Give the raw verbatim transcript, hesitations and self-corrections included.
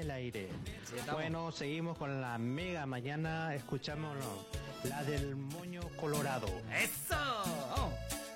el aire. Sí, estamos. Bueno, seguimos con la mega mañana. Escuchamos la del moño colorado. ¡Eso! ¡Vamos!